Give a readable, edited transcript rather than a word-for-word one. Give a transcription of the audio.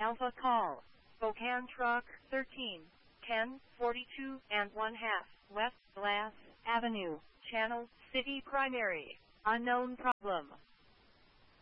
Alpha call. Spokane truck 13, 10, 42 and 1/2, West Glass Avenue, Channel City primary. Unknown problem.